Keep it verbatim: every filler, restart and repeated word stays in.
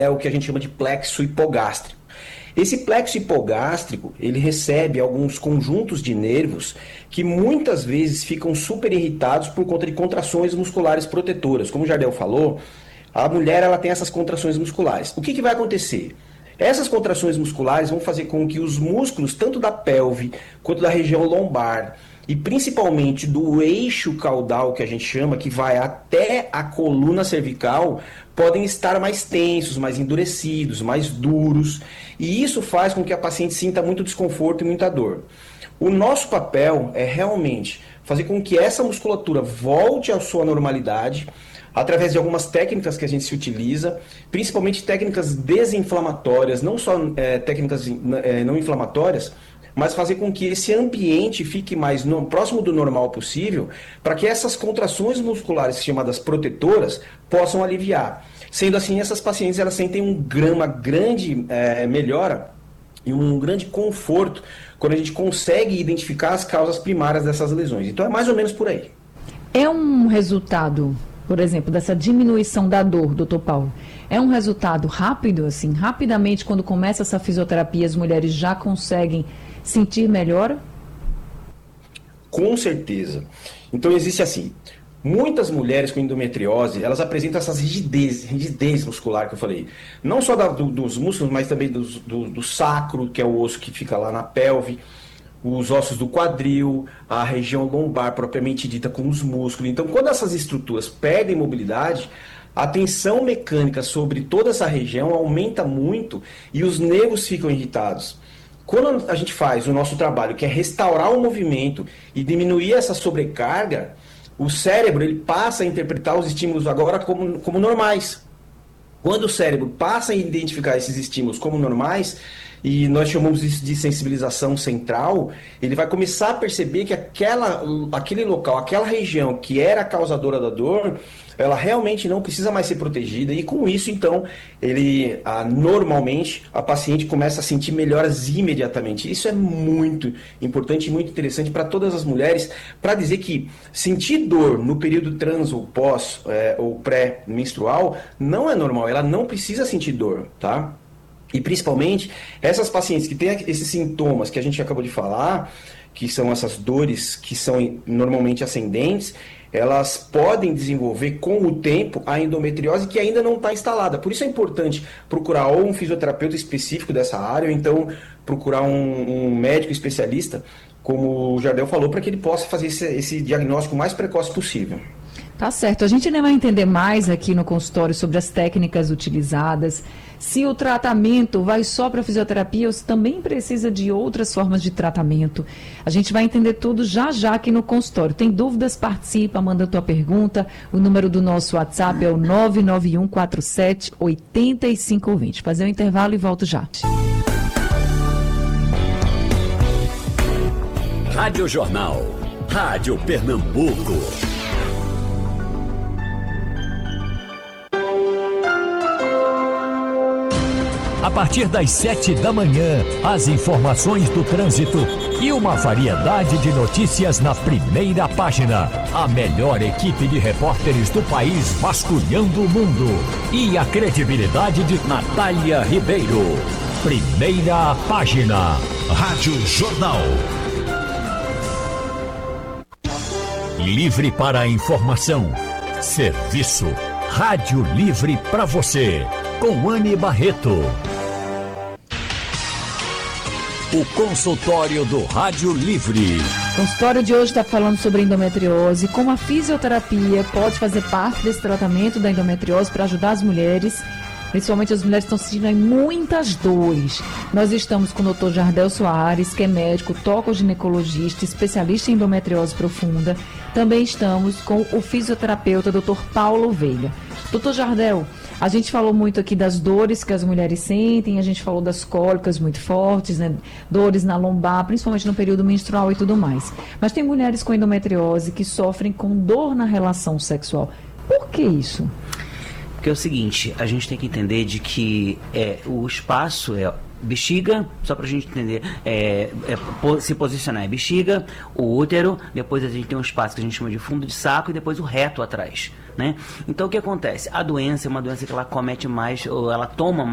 é o que a gente chama de plexo hipogástrico. Esse plexo hipogástrico, ele recebe alguns conjuntos de nervos que muitas vezes ficam super irritados por conta de contrações musculares protetoras. Como o Jardel falou, a mulher ela tem essas contrações musculares. O que, que vai acontecer? Essas contrações musculares vão fazer com que os músculos, tanto da pelve quanto da região lombar, e principalmente do eixo caudal, que a gente chama, que vai até a coluna cervical, podem estar mais tensos, mais endurecidos, mais duros, e isso faz com que a paciente sinta muito desconforto e muita dor. O nosso papel é realmente fazer com que essa musculatura volte à sua normalidade, através de algumas técnicas que a gente se utiliza, principalmente técnicas desinflamatórias, não só é, técnicas é, não inflamatórias, mas fazer com que esse ambiente fique mais no, próximo do normal possível, para que essas contrações musculares chamadas protetoras possam aliviar. Sendo assim, essas pacientes elas sentem um, uma grande é, melhora e um grande conforto quando a gente consegue identificar as causas primárias dessas lesões. Então é mais ou menos por aí. É um resultado, por exemplo, dessa diminuição da dor, doutor Paulo, é um resultado rápido, assim, rapidamente quando começa essa fisioterapia as mulheres já conseguem sentir melhora? Com certeza. Então existe assim, muitas mulheres com endometriose, elas apresentam essas rigidez, rigidez muscular que eu falei. Não só da, do, dos músculos, mas também do, do, do sacro, que é o osso que fica lá na pelve, os ossos do quadril, a região lombar propriamente dita com os músculos. Então quando essas estruturas perdem mobilidade, a tensão mecânica sobre toda essa região aumenta muito e os nervos ficam irritados. Quando a gente faz o nosso trabalho, que é restaurar o movimento e diminuir essa sobrecarga, o cérebro ele passa a interpretar os estímulos agora como, como normais. Quando o cérebro passa a identificar esses estímulos como normais, e nós chamamos isso de sensibilização central, ele vai começar a perceber que aquela, aquele local, aquela região que era a causadora da dor, ela realmente não precisa mais ser protegida, e com isso, então, ele, a, normalmente, a paciente começa a sentir melhoras imediatamente. Isso é muito importante e muito interessante para todas as mulheres, para dizer que sentir dor no período trans ou pós é, ou pré-menstrual não é normal, ela não precisa sentir dor, tá? E principalmente, essas pacientes que têm esses sintomas que a gente acabou de falar, que são essas dores que são normalmente ascendentes, elas podem desenvolver com o tempo a endometriose que ainda não está instalada. Por isso é importante procurar ou um fisioterapeuta específico dessa área, ou então procurar um, um médico especialista, como o Jardel falou, para que ele possa fazer esse, esse diagnóstico o mais precoce possível. Tá certo. A gente ainda vai entender mais aqui no consultório sobre as técnicas utilizadas, se o tratamento vai só para fisioterapia ou se também precisa de outras formas de tratamento. A gente vai entender tudo já já aqui no consultório. Tem dúvidas? Participa, manda tua pergunta. O número do nosso WhatsApp é o nove nove um quatro sete oito cinco dois zero. Fazer um intervalo e volto já. Rádio Jornal. Rádio Pernambuco. A partir das sete da manhã, as informações do trânsito e uma variedade de notícias na primeira página. A melhor equipe de repórteres do país vasculhando o mundo. E a credibilidade de Natália Ribeiro. Primeira página. Rádio Jornal. Livre para a informação. Serviço. Rádio Livre para você. Com Anne Barreto. O consultório do Rádio Livre. O consultório de hoje está falando sobre endometriose, como a fisioterapia pode fazer parte desse tratamento da endometriose para ajudar as mulheres, principalmente as mulheres que estão sentindo muitas dores. Nós estamos com o doutor Jardel Soares, que é médico, tocoginecologista, especialista em endometriose profunda. Também estamos com o fisioterapeuta doutor Paulo Veiga. doutor Jardel, a gente falou muito aqui das dores que as mulheres sentem, a gente falou das cólicas muito fortes, né? Dores na lombar, principalmente no período menstrual e tudo mais. Mas tem mulheres com endometriose que sofrem com dor na relação sexual. Por que isso? Porque é o seguinte, a gente tem que entender de que é, o espaço é bexiga, só pra gente entender, é, é, se posicionar, é bexiga, o útero, depois a gente tem um espaço que a gente chama de fundo de saco e depois o reto atrás. né? Então o que acontece? A doença é uma doença que ela comete mais, ou ela toma